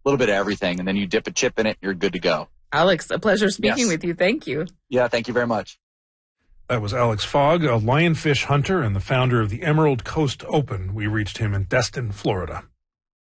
little bit of everything, and then you dip a chip in it, you're good to go. Alex, a pleasure speaking with you. Thank you. Yeah, thank you very much. That was Alex Fogg, a lionfish hunter and the founder of the Emerald Coast Open. We reached him in Destin, Florida.